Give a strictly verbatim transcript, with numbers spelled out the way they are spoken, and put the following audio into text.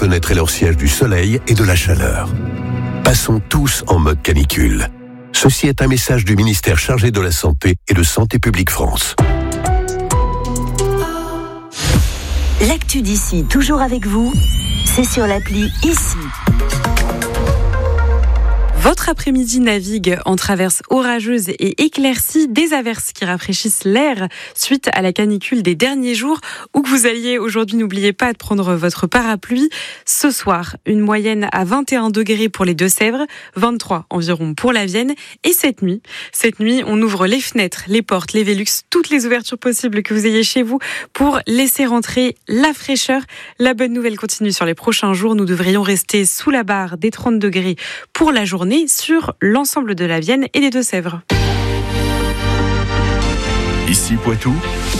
fenêtres et leur siège du soleil et de la chaleur. Passons tous en mode canicule. Ceci est un message du ministère chargé de la Santé et de Santé publique France. L'actu d'ici, toujours avec vous, c'est sur l'appli Ici. Votre après-midi navigue en traverse orageuse et éclaircie, des averses qui rafraîchissent l'air suite à la canicule des derniers jours. Où que vous alliez aujourd'hui, n'oubliez pas de prendre votre parapluie. Ce soir, une moyenne à vingt et un degrés pour les Deux-Sèvres, vingt-trois environ pour la Vienne. Et cette nuit, cette nuit, on ouvre les fenêtres, les portes, les Velux, toutes les ouvertures possibles que vous ayez chez vous pour laisser rentrer la fraîcheur. La bonne nouvelle continue sur les prochains jours. Nous devrions rester sous la barre des trente degrés pour la journée sur l'ensemble de la Vienne et des Deux-Sèvres. Ici Poitou,